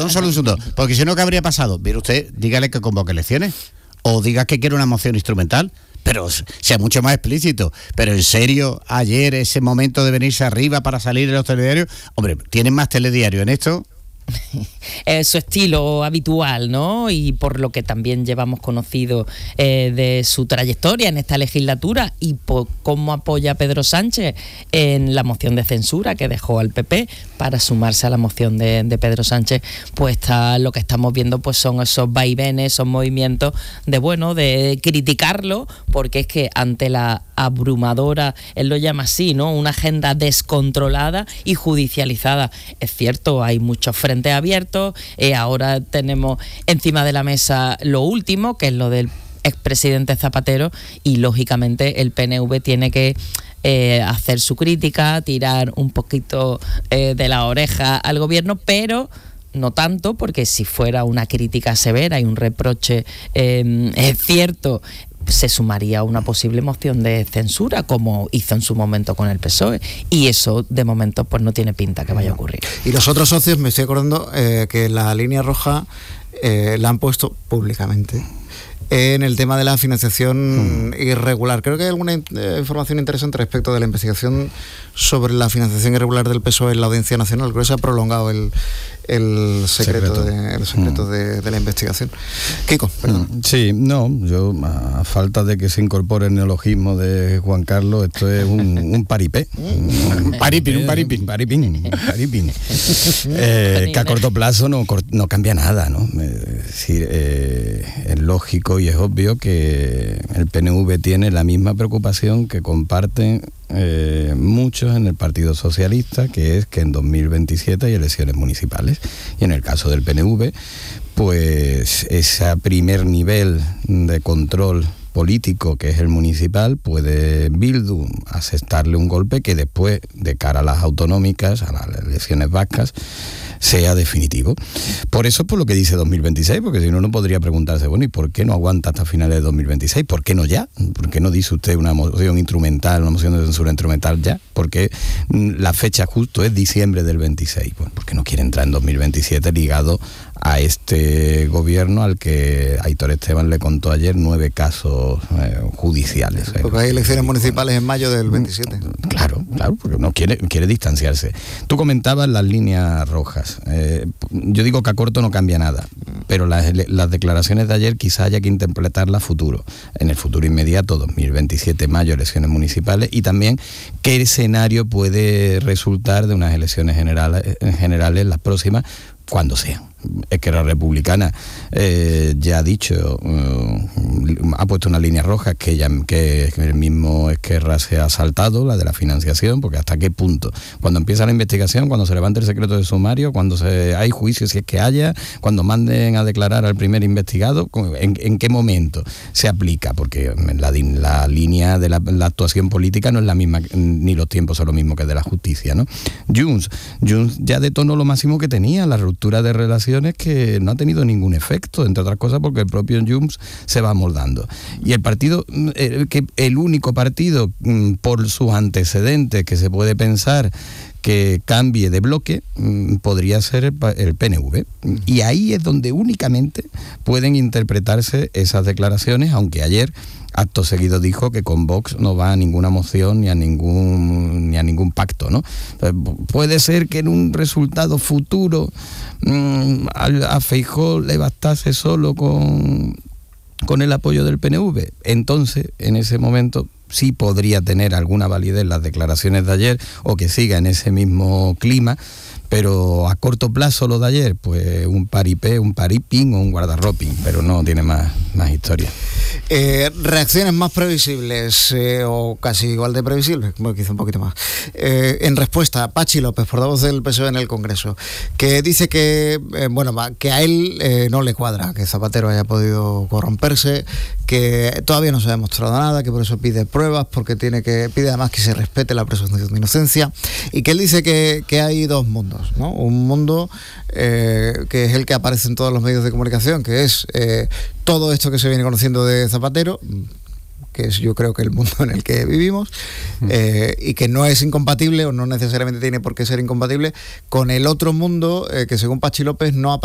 un segundo, porque si no, ¿qué habría pasado? Mire usted, dígale que convoque elecciones, o diga que quiere una moción instrumental, pero sea mucho más explícito. Pero en serio, ayer ese momento de venirse arriba para salir de los telediarios, hombre, tienen más telediarios en esto. Es su estilo habitual, ¿no? Y por lo que también llevamos conocido de su trayectoria en esta legislatura y por cómo apoya a Pedro Sánchez en la moción de censura que dejó al PP para sumarse a la moción de Pedro Sánchez, pues lo que estamos viendo pues son esos vaivenes, esos movimientos de criticarlo, porque es que ante la abrumadora, él lo llama así, ¿no? Una agenda descontrolada y judicializada. Es cierto, hay muchos frentes abiertos, ahora tenemos encima de la mesa lo último, que es lo del expresidente Zapatero, y lógicamente el PNV tiene que hacer su crítica, tirar un poquito de la oreja al gobierno, pero no tanto, porque si fuera una crítica severa y un reproche es cierto, se sumaría a una posible moción de censura, como hizo en su momento con el PSOE, y eso de momento pues no tiene pinta que vaya a ocurrir. Y los otros socios, me estoy acordando que la línea roja la han puesto públicamente en el tema de la financiación irregular. Creo que hay alguna información interesante respecto de la investigación sobre la financiación irregular del PSOE en la Audiencia Nacional. Creo que se ha prolongado el secreto de la investigación. Kiko, perdón. Sí, no, yo a falta de que se incorpore el neologismo de Juan Carlos, esto es un paripé. Un paripín. Que a corto plazo no cambia nada, ¿no? Es decir, es lógico y es obvio que el PNV tiene la misma preocupación que comparten muchos en el Partido Socialista, que es que en 2027 hay elecciones municipales, y en el caso del PNV pues ese primer nivel de control político, que es el municipal, puede Bildu asestarle un golpe que después, de cara a las autonómicas, a las elecciones vascas, sea definitivo. Por eso es por lo que dice 2026, porque si no, no podría preguntarse, bueno, ¿y por qué no aguanta hasta finales de 2026? ¿Por qué no ya? ¿Por qué no dice usted una moción instrumental, una moción de censura instrumental ya? Porque la fecha justo es diciembre del 26. Bueno, porque no quiere entrar en 2027 ligado a este gobierno al que Aitor Esteban le contó ayer 9 casos judiciales. Porque hay elecciones municipales en mayo del 27. Claro, porque no quiere distanciarse. Tú comentabas las líneas rojas. Yo digo que a corto no cambia nada, pero las declaraciones de ayer quizá haya que interpretarlas futuro. En el futuro inmediato, 2027, mayo, elecciones municipales, y también qué escenario puede resultar de unas elecciones generales las próximas, cuando sean. Esquerra Republicana ya ha dicho, ha puesto una línea roja que el mismo Esquerra se ha saltado, la de la financiación, porque hasta qué punto, cuando empieza la investigación, cuando se levante el secreto de sumario, cuando hay juicio, si es que haya, cuando manden a declarar al primer investigado, ¿en qué momento se aplica? Porque la línea de la actuación política no es la misma, ni los tiempos son lo mismo que de la justicia, ¿no? Junts ya detonó lo máximo que tenía, la ruptura de relaciones, que no ha tenido ningún efecto, entre otras cosas porque el propio Junts se va amoldando. Y el partido, el único partido por sus antecedentes que se puede pensar que cambie de bloque, podría ser el PNV. Y ahí es donde únicamente pueden interpretarse esas declaraciones, aunque ayer acto seguido dijo que con Vox no va a ninguna moción ni a ningún pacto, ¿no? Puede ser que en un resultado futuro a Feijóo le bastase solo con el apoyo del PNV. Entonces, en ese momento sí podría tener alguna validez las declaraciones de ayer, o que siga en ese mismo clima. Pero a corto plazo lo de ayer, pues un paripé, un paripín o un guardarroping, pero no tiene más historia. Reacciones más previsibles o casi igual de previsibles, bueno, quizá un poquito más. En respuesta a Pachi López, portavoz del PSOE en el Congreso, que dice que que a él no le cuadra que Zapatero haya podido corromperse, que todavía no se ha demostrado nada, que por eso pide pruebas, porque pide además que se respete la presunción de inocencia, y que él dice que hay dos mundos, ¿no? Un mundo que es el que aparece en todos los medios de comunicación, que es todo esto que se viene conociendo de Zapatero, que es yo creo que el mundo en el que vivimos, y que no es incompatible, o no necesariamente tiene por qué ser incompatible, con el otro mundo que según Pachi López no aparece